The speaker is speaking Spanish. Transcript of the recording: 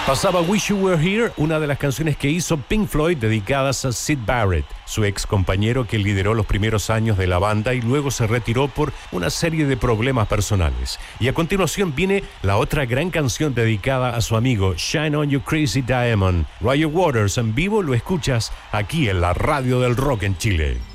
Pasaba Wish You Were Here, una de las canciones que hizo Pink Floyd dedicadas a Syd Barrett, su ex compañero que lideró los primeros años de la banda y luego se retiró por una serie de problemas personales. Y a continuación viene la otra gran canción dedicada a su amigo Shine On You Crazy Diamond. Roger Waters en vivo lo escuchas aquí en la radio del rock en Chile.